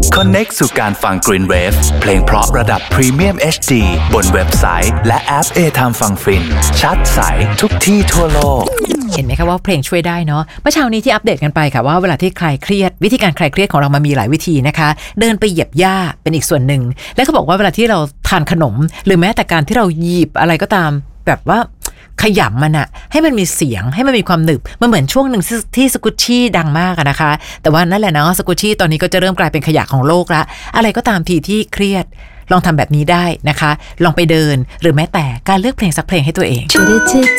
Connect สู่การฟัง Green Wave เพลงเพราะระดับ Premium HD บนเว็บไซต์และแอป A-Time ฟังฟินชัดใสทุกที่ทั่วโลกเห็นไหมคะว่าเพลงช่วยได้เนาะเมื่อเช้านี้ที่อัปเดตกันไปค่ะว่าเวลาที่คลายเครียดวิธีการคลายเครียดของเรามันมีหลายวิธีนะคะเดินไปเหยียบหญ้าเป็นอีกส่วนหนึ่งและเขาบอกว่าเวลาที่เราทานขนมหรือแม้แต่การที่เราหยิบอะไรก็ตามแบบว่าขยำมันอะให้มันมีเสียงให้มันมีความหนึบมันเหมือนช่วงหนึ่งที่สกุชชี่ดังมากนะคะแต่ว่านั่นแหละเนาะสกุชชี่ตอนนี้ก็จะเริ่มกลายเป็นขยะของโลกละอะไรก็ตามทีที่เครียดลองทำแบบนี้ได้นะคะลองไปเดินหรือแม้แต่การเลือกเพลงสักเพลงให้ตัวเอง